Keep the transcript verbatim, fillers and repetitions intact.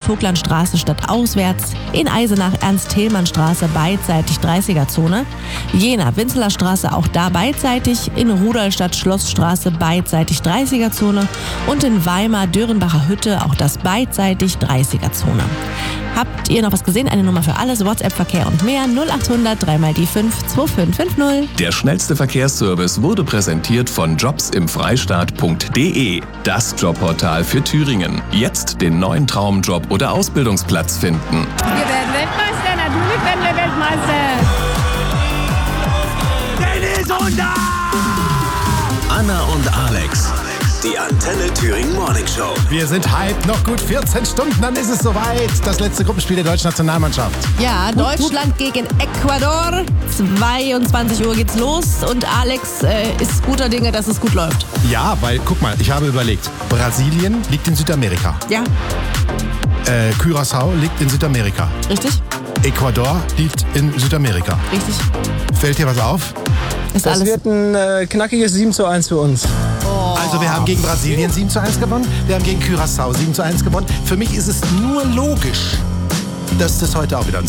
Vogtlandstraße stadtauswärts. In Eisenach Ernst-Thälmann-Straße beidseitig dreißiger-Zone. Jena Winzelerstraße auch da beidseitig. In Rudolstadt Schlossstraße beidseitig dreißiger-Zone. Und in Weimar Dürrenbacher Hütte auch das beidseitig dreißiger-Zone. Habt ihr noch was gesehen? Eine Nummer für alles, WhatsApp-Verkehr und mehr. null acht hundert drei mal die fünf zwei fünf fünf null. Der schnellste Verkehrsservice wurde präsentiert von jobs im Freistaat punkt de. Das Jobportal für Thüringen. Jetzt den neuen Traumjob oder Ausbildungsplatz finden. Wir werden Weltmeister, natürlich werden wir Weltmeister. Dennis und da! Anna und Alex. Die Antenne Thüringen Morning Show. Wir sind hyped, noch gut vierzehn Stunden, dann ist es soweit. Das letzte Gruppenspiel der deutschen Nationalmannschaft. Ja, Deutschland gegen Ecuador. zweiundzwanzig Uhr geht's los und Alex äh, ist guter Dinge, dass es gut läuft. Ja, weil, guck mal, ich habe überlegt, Brasilien liegt in Südamerika. Ja. Äh, Curaçao liegt in Südamerika. Richtig? Ecuador liegt in Südamerika. Richtig. Fällt dir was auf? Ist Das alles. wird ein äh, knackiges sieben zu eins für uns. Also wir haben gegen Brasilien sieben zu eins gewonnen, wir haben gegen Curaçao sieben zu eins gewonnen. Für mich ist es nur logisch, dass das heute auch wieder ein